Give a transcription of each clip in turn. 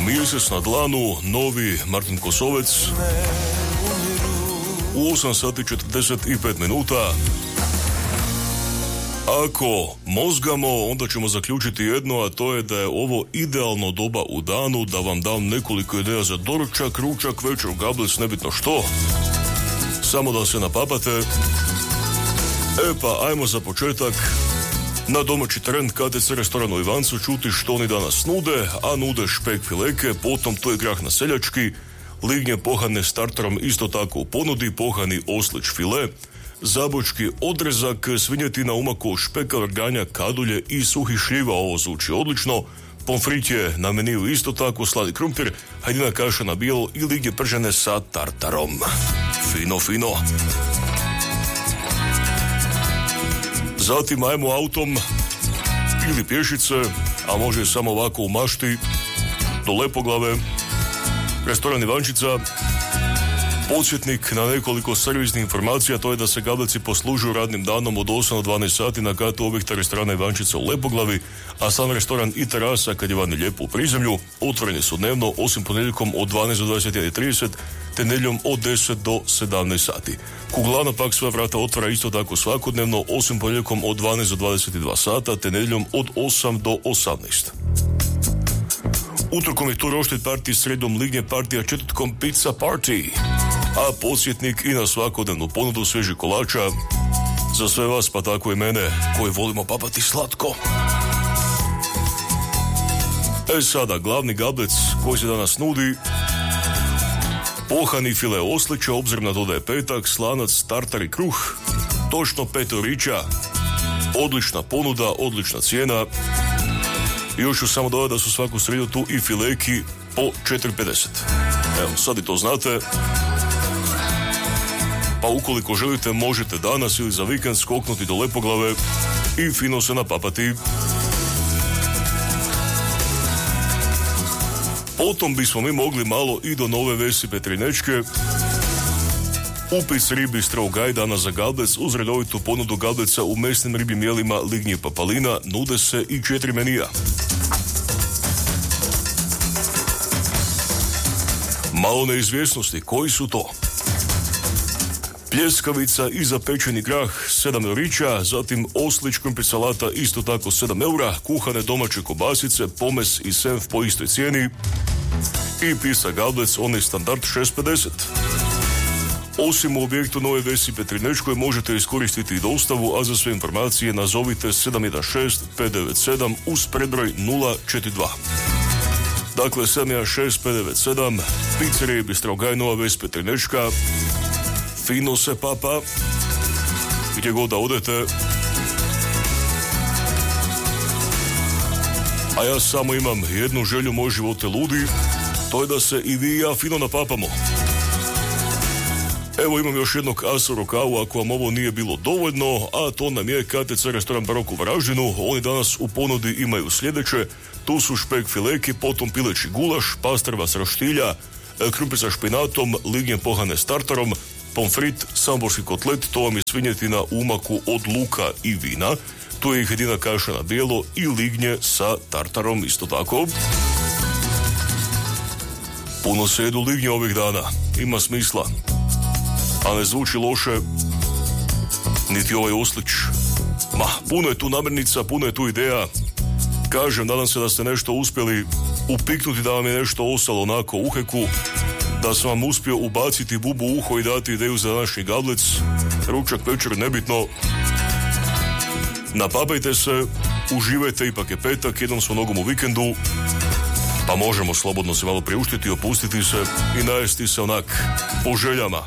Mjesec na dlanu, novi Martin Kosovec u 8 sati 45 minuta. Ako mozgamo, onda ćemo zaključiti jedno, a to je da je ovo idealno doba u danu da vam dam nekoliko ideja za doručak, ručak, večer, gablec, nebitno što. Samo da se napapate. Pa ajmo za početak na domaći trend KTC restoran u Ivancu čuti što oni danas nude, a nude špek fileke, potom to je grah na seljački, lignje pohane starterom isto tako u ponudi, pohani oslić file, zabočki odrezak, svinjetina, umako, špeka, vrganja, kadulje i suhi šljiva, ovo zvuči odlično, pomfrit je na meniju isto tako, sladi krumpir, hajdina kaša na bijelo i lignje pržene sa tartarom. Fino. Zatim ajmo autom ili pješice, a može samo ovako u mašti, do Lepoglave, restoran Ivančica. Podsjetnik na nekoliko servisnih informacija, to je da se gableci poslužuju radnim danom od 8 do 12 sati na katu objekta restorana Ivančica u Lepoglavi, a sam restoran i terasa, kad je vani lijepo u prizemlju, otvoreni su dnevno, osim ponedjeljkom od 12 do 21:30, te nedjeljom od 10 do 17 sati. Kuglana pak svoja vrata otvara isto tako svakodnevno, osim ponedjeljkom od 12 do 22 sata, te nedjeljom od 8 do 18. Utorkom je tu roštilj party, sredom lignje partija, četvrtkom pizza party. A podsjetnik i na svakodnevnu ponudu svježih kolača za sve vas, pa tako i mene, koji volimo papati slatko. Sada, glavni gablec koji se danas nudi: pohani file oslića, obzirom na to da je petak, slanac, tartar i kruh, točno 5 eurića, odlična ponuda, odlična cijena. I još ću samo dodati da su svaku srijedu tu i fileki po 4,50. Evo, sad i to znate. Pa ukoliko želite, možete danas ili za vikend skoknuti do Lepoglave i fino se napapati. Potom bismo mi mogli malo i do Nove Vesi Petrinečke. U pizzeriji Bistro Gaj danas za gablec uz redovitu ponudu gableca u mesnim ribjim jelima, lignji i papalina nude se i 4 menija. Malo neizvjesnosti, koji su to? Pljeskavica i zapečeni grah 7 eurića, zatim oslić krumpir salata isto tako 7 eura, kuhane domaće kobasice, pomes i senf po istoj cijeni i pisa gablec, onaj standard 6,50. Osim u objektu Nove Vesi Petrinečkoj možete iskoristiti i dostavu, a za sve informacije nazovite 716 597 uz predbroj 042. Dakle, 716 597, pizzerija Bistro Gaj, Nova Ves Petrinečka. Fino se papa, gdje god da odete. A ja samo imam jednu želju, moj život je ludi, to je da se i vi i ja fino napapamo. Evo imam još jednog asa u rukavu ako vam ovo nije bilo dovoljno, a to nam je KTC restoran Barok u Varaždinu. Oni danas u ponudi imaju sljedeće: tu su špek fileki, potom pileći gulaš, pastrva s roštilja, krumpir sa špinatom, lignje pohane startarom, pomfrit, samborski kotlet, to vam je svinjetina u umaku od luka i vina, tu je i hajdina kaša na bijelo i lignje sa tartarom isto tako. Puno se jedu lignje ovih dana, ima smisla, a ne zvuči loše niti ovaj oslić. Puno je tu namirnica, puno je tu ideja. Kažem, nadam se da ste nešto uspjeli upiknuti, da vam je nešto ostalo onako u heku, da sam vam uspio ubaciti bubu u uho i dati ideju za današnji gablec, ručak, večer, nebitno. Napapajte se, uživajte, ipak je petak, jednom smo nogom u vikendu, pa možemo slobodno se malo priuštiti, opustiti se i najesti se onak po željama.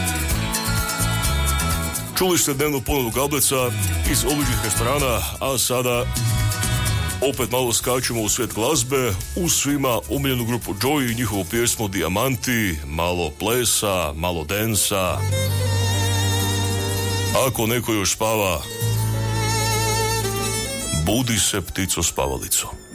Čuli ste dnevnu ponudu gableca iz odličnih restorana, a sada opet malo skačemo u svijet glazbe, u svima omiljenu grupu Joy i njihovu pjesmu Dijamanti, malo plesa, malo densa. Ako neko još spava, budi se ptico spavalico.